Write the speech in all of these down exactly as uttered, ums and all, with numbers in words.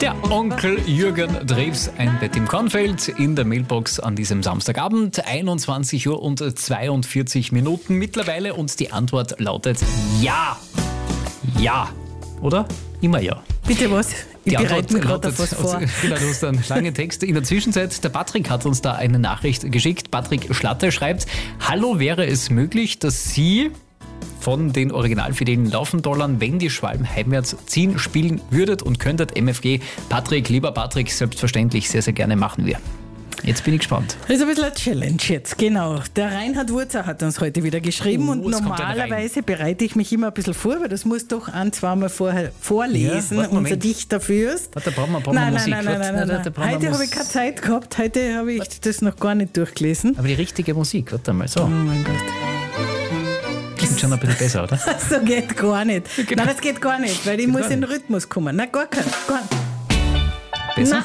Der Onkel Jürgen Drews, ein Bett im Kornfeld in der Mailbox an diesem Samstagabend, einundzwanzig Uhr und zweiundvierzig Minuten mittlerweile und die Antwort lautet ja. Ja. Oder? Immer ja. Bitte was? Ich Die bereite mir gerade lautet- auf was vor. Genau, du hast einen langen Text. In der Zwischenzeit, der Patrick hat uns da eine Nachricht geschickt. Patrick Schlatter schreibt, hallo, wäre es möglich, dass Sie von den originalfidelen Laufendollern, wenn die Schwalben heimwärts ziehen, spielen würdet und könntet? M F G. Patrick, lieber Patrick, selbstverständlich, sehr, sehr gerne machen wir. Jetzt bin ich gespannt. Das ist ein bisschen eine Challenge jetzt, genau. Der Reinhard Wurzer hat uns heute wieder geschrieben Oh, und es kommt einer normalerweise bereite ich mich immer ein bisschen vor, weil das muss doch ein, zweimal vorher vorlesen, Ja, warte, unser Moment. Dichter Fürst. Warte, da brauchen wir, brauchen wir Nein, Musik. nein, nein, Warte, nein, nein, da nein. brauchen wir Heute habe Mus- ich keine Zeit gehabt, heute habe ich das noch gar nicht durchgelesen. Aber die richtige Musik, warte mal, so. Oh mein Gott. Klingt schon ein bisschen besser, oder? So geht gar nicht. Genau. Nein, das geht gar nicht, weil ich Geht muss gar in den nicht. Rhythmus kommen. Nein, gar kein. Gar, Besser?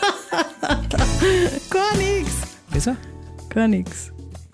gar nichts. Besser? Gar nichts.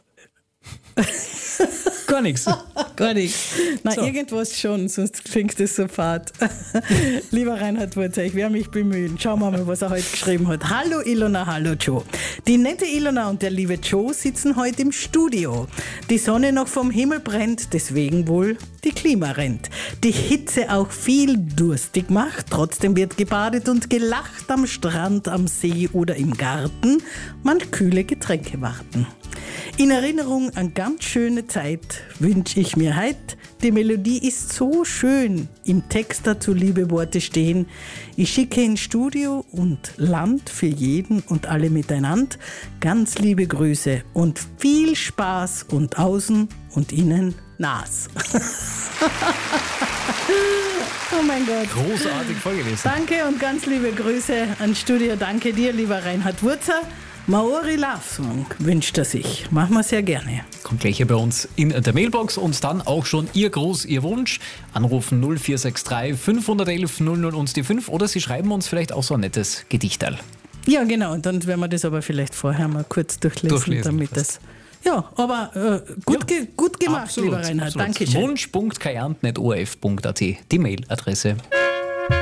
Gar nichts. Gar nichts. Nein, So. irgendwas schon, sonst klingt das so fad. Lieber Reinhard Wurzer, ich werde mich bemühen. Schauen wir mal, was er heute geschrieben hat. Hallo Ilona, hallo Joe. Die nette Ilona und der liebe Joe sitzen heute im Studio. Die Sonne noch vom Himmel brennt, deswegen wohl die Klima rennt. Die Hitze auch viel durstig macht, trotzdem wird gebadet und gelacht am Strand, am See oder im Garten. Man kühle Getränke warten. In Erinnerung an ganz schöne Zeit wünsche ich mir heut, die Melodie ist so schön, im Text dazu liebe Worte stehen. Ich schicke ins Studio und Land für jeden und alle miteinander ganz liebe Grüße und viel Spaß und außen und innen Nas. Oh mein Gott. Großartig vorgelesen. Danke und ganz liebe Grüße ans Studio. Danke dir, lieber Reinhard Wurzer. Maori Love Song wünscht er sich. Machen wir sehr gerne. Kommt gleich hier bei uns in der Mailbox und dann auch schon Ihr Gruß, Ihr Wunsch. Anrufen null vier sechs drei fünf eins eins null null und die fünf oder Sie schreiben uns vielleicht auch so ein nettes Gedichterl. Ja, genau. Und dann werden wir das aber vielleicht vorher mal kurz durchlesen, Durchlesen, damit passt. das. Ja, aber äh, gut, Ja, ge gut gemacht, Absolut, lieber Reinhard. absolut. Dankeschön. Wunsch punkt kajant punkt o r f punkt a t, die Mailadresse.